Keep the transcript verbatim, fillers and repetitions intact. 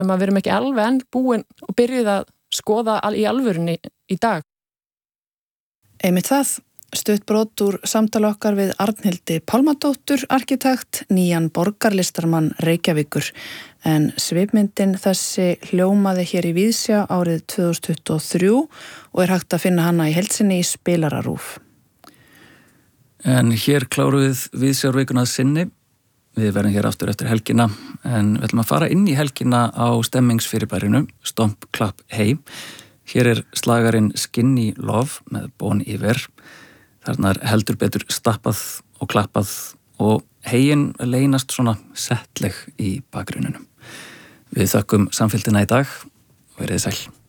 um að við erum ekki alveg enn búin og byrjuð að skoða í alvörunni í dag. Einmitt það, stutt brot úr samtali okkar við Arnhildi Pálmadóttur, arkitekt, nýjan borgarlistarmann Reykjavíkur. En svipmyndin þessi hljómaði hér í Víðsjá árið tvö þúsund tuttugu og þrjú og er hægt að finna hana í heild sinni í spilararúf. En hér klárum við Víðsjárvikuna að sinni. Við verðum hér aftur eftir helgina, en við ætlum að fara inn í helgina á stemmingsfyrirbærinu Stomp, Klapp, Hey. Hér er slagarinn Skinny Love með Bon Iver. Þarna er heldur betur stappað og klappað og heyinn leynast svona settleg í bakgrunninum. Við þökkum samfylgdina í dag og verið sæl.